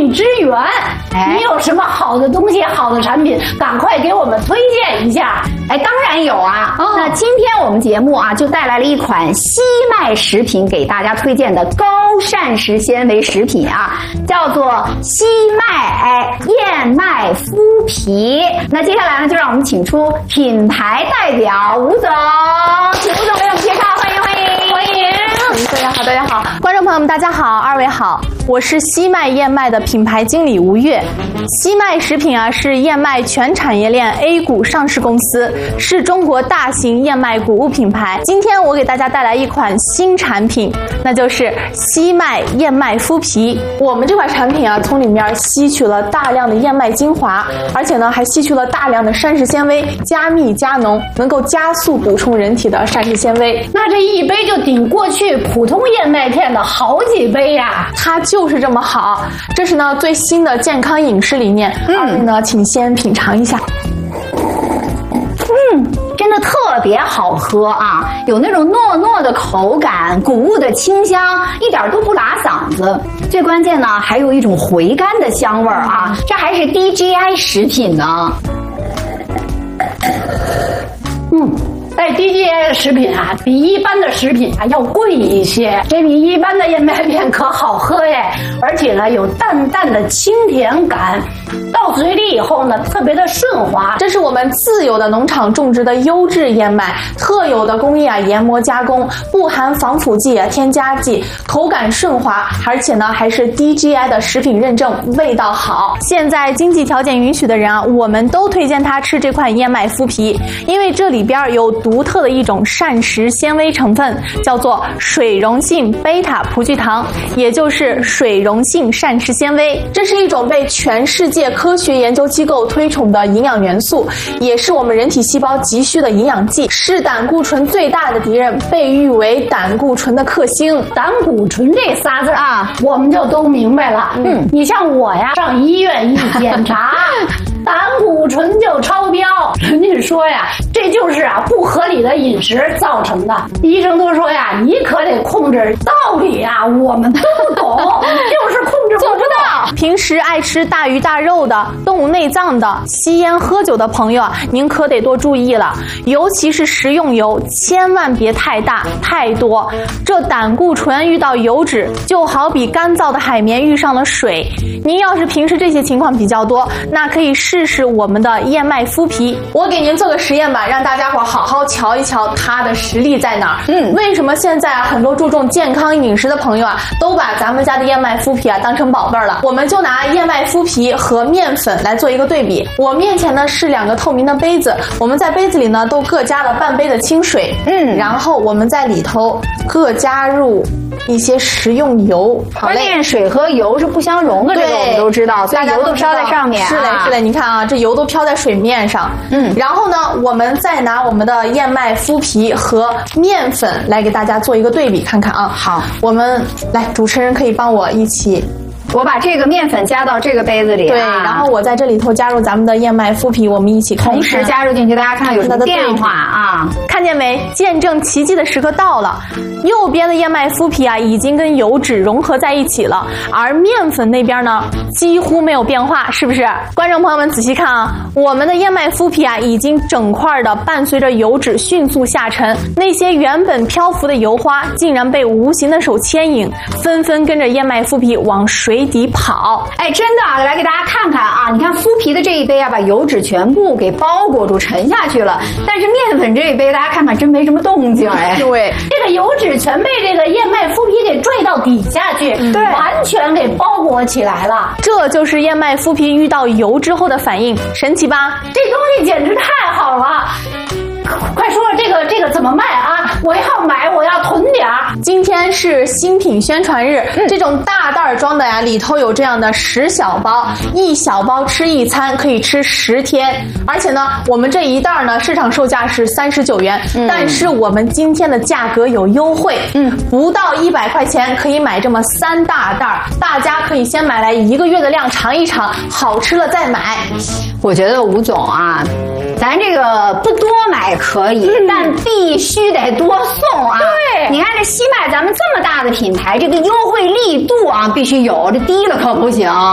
命之源。你有什么好的东西、好的产品，赶快给我们推荐一下。 当然有啊。那今天我们节目啊，就带来了一款西麦食品给大家推荐的高膳食纤维食品啊，叫做西麦燕麦麸皮。那接下来呢，就让我们请出品牌代表吴总，请吴总为我们介绍，欢迎。 大家好，大家好，观众朋友们，大家好，二位好，我是西麦燕麦的品牌经理吴越。西麦食品啊，是燕麦全产业链 A 股上市公司，是中国大型燕麦谷物品牌。今天我给大家带来一款新产品，那就是西麦燕麦麸皮。我们这款产品啊，从里面吸取了大量的燕麦精华，而且呢，还吸取了大量的膳食纤维，加密加浓，能够加速补充人体的膳食纤维。 那这一杯就顶过去普通燕麦片的好几杯呀！ 它就是这么好，这是呢最新的健康饮食理念。二位呢，请先品尝一下。 真的特别好喝啊，有那种糯糯的口感，谷物的清香，一点都不拉嗓子。最关键呢，还有一种回甘的香味儿啊，这还是 DGI 食品呢。 DGI 的食品啊，比一般的食品啊要贵一些，这比一般的燕麦片可好喝耶，而且呢有淡淡的清甜感，到嘴里以后呢特别的顺滑。 这是我们自有的农场种植的优质燕麦，特有的工艺啊研磨加工，不含防腐剂啊添加剂，口感顺滑，而且呢还是 DGI 的食品认证，味道好。现在经济条件允许的人啊，我们都推荐他吃这款燕麦麸皮，因为这里边有独特的一种膳食纤维成分，叫做水溶性贝塔葡聚糖，也就是水溶性膳食纤维。这是一种被全世界科学研究机构推崇的营养元素，也是我们人体细胞急需的营养剂，是胆固醇最大的敌人，被誉为胆固醇的克星。 胆固醇这仨字啊，我们就都明白了。你像我呀，上医院一检查胆固醇就超标，人家说呀，这就是不合理的饮食造成的。医生都说呀，你可得控制。道理啊，我们都懂，就是控制不到。 平时爱吃大鱼大肉的、动物内脏的、吸烟喝酒的朋友啊，您可得多注意了，尤其是食用油，千万别太大太多。这胆固醇遇到油脂，就好比干燥的海绵遇上了水。您要是平时这些情况比较多，那可以试试我们的燕麦麸皮。我给您做个实验吧，让大家伙好好瞧一瞧它的实力在哪儿。为什么现在很多注重健康饮食的朋友啊，都把咱们家的燕麦麸皮啊当成宝贝了？我们就拿燕麦麸皮和面粉来做一个对比。我面前呢是2个透明的杯子，我们在杯子里呢都各加了半杯的清水，然后我们在里头各加入一些食用油。 关键水和油是不相容的，这个我们都知道，所以油都飘在上面。 是的，你看啊，这油都飘在水面上。然后呢，我们再拿我们的燕麦麸皮和面粉来给大家做一个对比，看看啊。好，我们来，主持人可以帮我一起。 我把这个面粉加到这个杯子里， 对，然后我在这里头加入咱们的燕麦麸皮，我们一起看一看， 同时加入进去，大家看看有什么变化啊？ 看见没？见证奇迹的时刻到了。右边的燕麦麸皮啊，已经跟油脂融合在一起了，而面粉那边呢，几乎没有变化，是不是？观众朋友们仔细看啊，我们的燕麦麸皮啊，已经整块的伴随着油脂迅速下沉，那些原本漂浮的油花，竟然被无形的手牵引，纷纷跟着燕麦麸皮往水底跑。 真的啊，来给大家看看啊，你看麸皮的这一杯啊，把油脂全部给包裹住沉下去了，但是面粉这一杯大家看看真没什么动静。 对， 这个油脂全被这个燕麦麸皮给坠到底下去，对，完全给包裹起来了。 这就是燕麦麸皮遇到油之后的反应，神奇吧？ 这东西简直太好了！快说这个怎么卖啊？我要买，我要囤点儿。 今天是新品宣传日，这种大袋装的呀，里头有这样的10小包，1小包吃1餐，可以吃10天。而且呢，我们这一袋呢，市场售价是39元，但是我们今天的价格有优惠，不到100块钱可以买这么3大袋，大家可以先买来1个月的量尝一尝，好吃了再买。 我觉得吴总啊，咱这个不多买可以，但必须得多送啊！ 对， 你看这西麦咱们这么大的品牌，这个优惠力度啊必须有，这低了可不行。